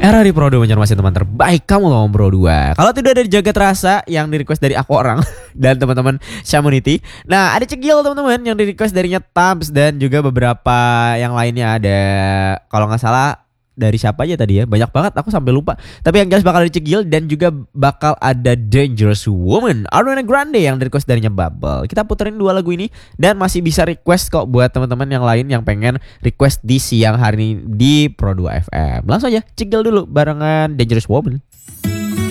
Era di Pro 2 Banjarmasin, teman terbaik kamu ngomong Pro 2. Kalau tidak ada Jagat Rasa yang di request dari aku orang dan teman-teman Shamunity. Nah, ada Cegil teman-teman yang di request darinya Tabs dan juga beberapa yang lainnya. Ada kalau nggak salah dari siapa aja tadi ya, banyak banget aku sampai lupa. Tapi yang jelas bakal ada Cegil dan juga bakal ada Dangerous Woman Ariana Grande yang di request darinya Bubble. Kita puterin dua lagu ini dan masih bisa request kok buat teman-teman yang lain yang pengen request di siang hari ini di Pro 2 FM. Langsung aja Cegil dulu barengan Dangerous Woman.